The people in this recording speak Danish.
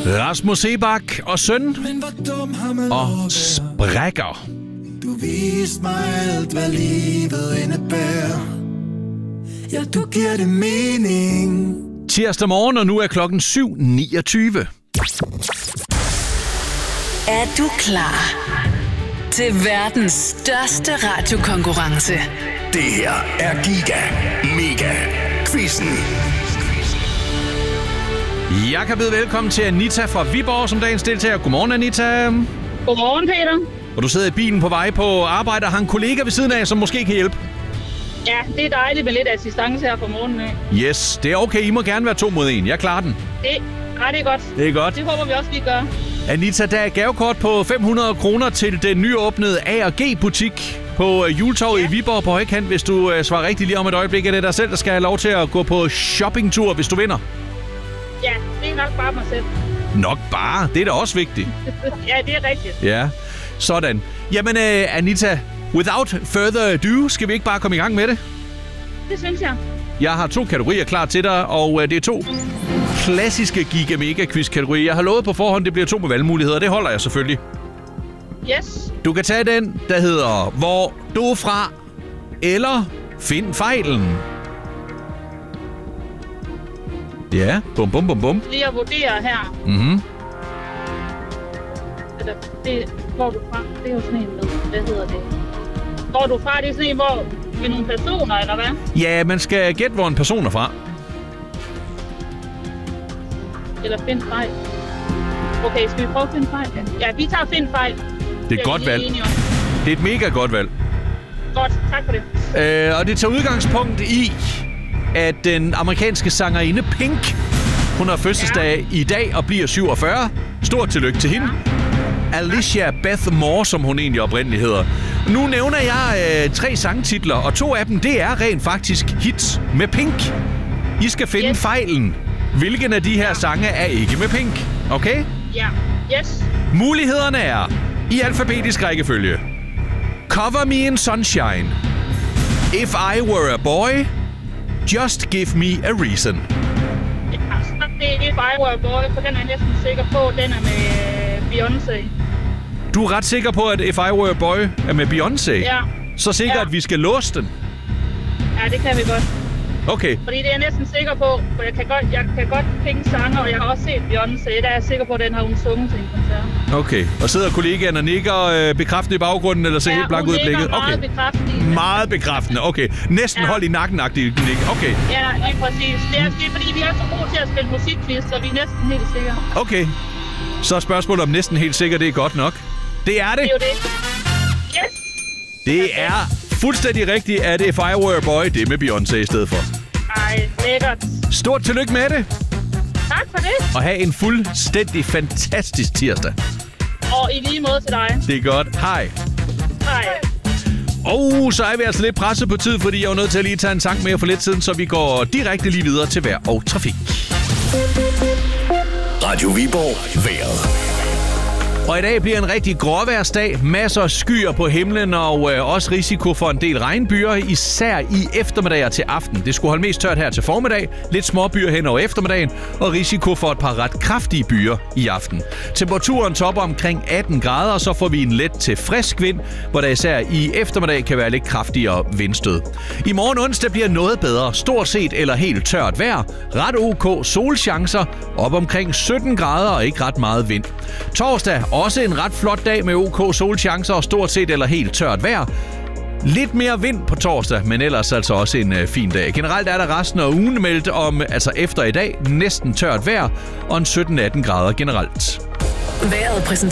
Rasmus Seebach og Søn og Sprækker. Du viste mig alt, hvad livet indebærer. Ja, du giver det mening. Tirsdag morgen, og nu er klokken 7:29. Er du klar til verdens største radiokonkurrence? Det her er Giga Mega Quizzen. Jeg kan byde velkommen til Anita fra Viborg som dagens deltager. Godmorgen, Anita. Godmorgen, Peter. Og du sidder i bilen på vej på arbejde og har en kollega ved siden af, som måske kan hjælpe. Ja, det er dejligt med lidt assistance her fra morgenen af. Yes, det er okay. I må gerne være 2 mod 1. Jeg klarer den. Det er godt. Det er godt. Det håber vi også, vi gør. Anita, der er gavekort på 500 kroner til den nyåbnede A&G-butik på Juletorvet i Viborg på højkant. Hvis du svarer rigtigt lige om et øjeblik, er det dig selv, der skal have lov til at gå på shoppingtur, hvis du vinder. Ja, det er nok bare mig selv. Nok bare? Det er da også vigtigt. Ja, det er rigtigt. Ja, sådan. Jamen, Anita, without further ado, skal vi ikke bare komme i gang med det? Det synes jeg. Jeg har 2 kategorier klar til dig, og det er 2 klassiske Giga Mega Quiz-kategorier. Jeg har lovet på forhånd, det bliver 2 med valgmuligheder. Det holder jeg selvfølgelig. Yes. Du kan tage den, der hedder Hvor du er fra, eller Find fejlen. Ja, bum bum bum bum. Lige at vurdere her. Eller, hvor du fra, det er jo sådan en med, hvad hedder det? Hvor du fra, det er sådan en, hvor med nogle personer, eller hvad? Ja, man skal gætte, hvor en person er fra. Eller find fejl. Okay, skal vi prøve at finde fejl? Ja, vi tager find fejl. Det er et godt valg. Det er et mega godt valg. Godt, tak for det. Og det tager udgangspunkt i, at den amerikanske sangerinde Pink, hun har fødselsdag i dag og bliver 47. Stort tillykke til hende. Alicia Beth Moore, som hun egentlig oprindeligt hedder. Nu nævner jeg 3 sangtitler, og 2 af dem, det er rent faktisk hits med Pink. I skal finde fejlen. Hvilken af de her sange er ikke med Pink? Okay? Ja. Yes. Mulighederne er i alfabetisk rækkefølge. Cover Me in Sunshine. If I Were a Boy. Just Give Me a Reason. Ja, det er If I Were a Boy, for den er jeg næsten sikker på, den er med Beyoncé. Du er ret sikker på, at If I Were a Boy er med Beyoncé? Ja. Så sikker, at vi skal låse den? Ja, det kan vi godt. Okay. Fordi det er jeg næsten sikker på, for jeg kan godt Pink sange, og jeg har også set Beyoncé. Der er jeg sikker på, at den har hun sunget til en koncert. Okay. Og sidder kollegaen og nikker bekræftende i baggrunden, eller ser helt blank ud i blikket? Ja, meget bekræftende. Meget bekræftende, okay. Næsten hold i nakken-agtigt nik. Okay. Ja, lige præcis. Det er fordi, vi er så gode til at spille musikquiz, så vi er næsten helt sikre. Okay. Så er spørgsmålet om næsten helt sikkert, det er godt nok. Det er det. Det er jo det. Yes. Det er fuldstændig rigtigt, at If I Were a Boy, det er med Beyoncé i stedet for. Ej, lækkert. Stort tillykke med det. Tak for det. Og have en fuldstændig fantastisk tirsdag. Og i lige måde til dig. Det er godt. Hej. Hej. Og så er vi altså lidt presset på tid, fordi jeg var nødt til at lige tage en sang mere for lidt siden, så vi går direkte lige videre til vejr og trafik. Radio Viborg Vejret. Og i dag bliver en rigtig gråvejrsdag. Masser af skyer på himlen og også risiko for en del regnbyer, især i eftermiddag til aften. Det skulle holde mest tørt her til formiddag, lidt småbyer hen over eftermiddagen og risiko for et par ret kraftige byer i aften. Temperaturen topper omkring 18 grader, og så får vi en let til frisk vind, hvor der især i eftermiddag kan være lidt kraftigere vindstød. I morgen onsdag bliver noget bedre, stort set eller helt tørt vejr, ret ok solchancer, op omkring 17 grader og ikke ret meget vind. Torsdag også en ret flot dag med ok solchancer og stort set eller helt tørt vejr. Lidt mere vind på torsdag, men ellers altså også en fin dag. Generelt er der resten af ugen meldt om, altså efter i dag, næsten tørt vejr og en 17-18 grader generelt. Vejret